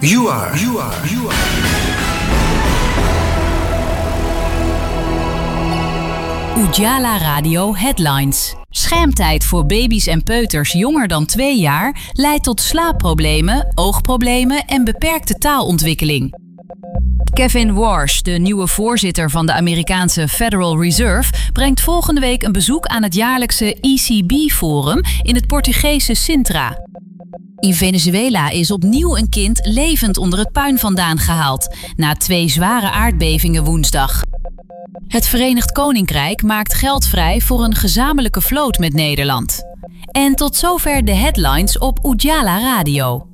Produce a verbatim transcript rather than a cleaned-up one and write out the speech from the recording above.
You are. You are. You are. Oejala Radio Headlines. Schermtijd voor baby's en peuters jonger dan twee jaar leidt tot slaapproblemen, oogproblemen en beperkte taalontwikkeling. Kevin Warsh, de nieuwe voorzitter van de Amerikaanse Federal Reserve, brengt volgende week een bezoek aan het jaarlijkse E C B-forum in het Portugese Sintra. In Venezuela is opnieuw een kind levend onder het puin vandaan gehaald, na twee zware aardbevingen woensdag. Het Verenigd Koninkrijk maakt geld vrij voor een gezamenlijke vloot met Nederland. En tot zover de headlines op Oejala Radio.